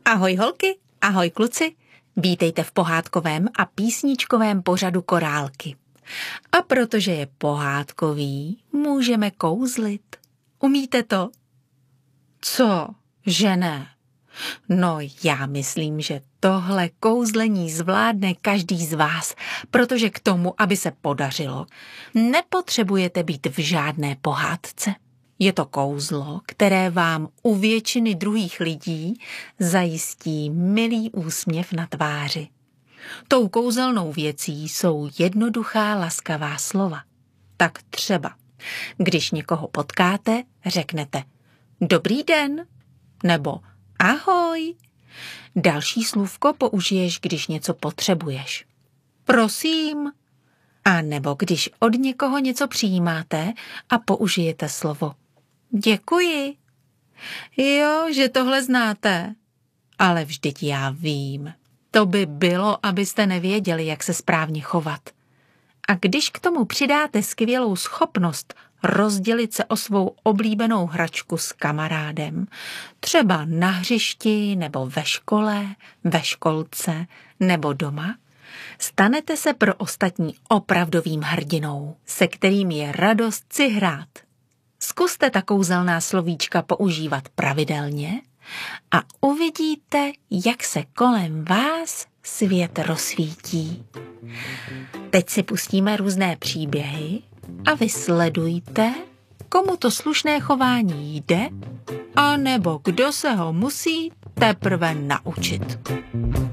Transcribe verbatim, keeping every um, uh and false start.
Ahoj holky, ahoj kluci, vítejte v pohádkovém a písničkovém pořadu Korálky. A protože je pohádkový, můžeme kouzlit. Umíte to? Co? Že ne? No, já myslím, že tohle kouzlení zvládne každý z vás, protože k tomu, aby se podařilo, nepotřebujete být v žádné pohádce. Je to kouzlo, které vám u většiny druhých lidí zajistí milý úsměv na tváři. Tou kouzelnou věcí jsou jednoduchá laskavá slova. Tak třeba, když někoho potkáte, řeknete dobrý den nebo ahoj. Další slůvko použiješ, když něco potřebuješ. Prosím. A nebo když od někoho něco přijímáte a použijete slovo děkuji. Jo, že tohle znáte. Ale vždyť já vím. To by bylo, abyste nevěděli, jak se správně chovat. A když k tomu přidáte skvělou schopnost rozdělit se o svou oblíbenou hračku s kamarádem, třeba na hřišti nebo ve škole, ve školce nebo doma, stanete se pro ostatní opravdovým hrdinou, se kterým je radost si hrát. Zkuste ta kouzelná slovíčka používat pravidelně a uvidíte, jak se kolem vás svět rozsvítí. Teď si pustíme různé příběhy a vy sledujte, komu to slušné chování jde, anebo kdo se ho musí teprve naučit.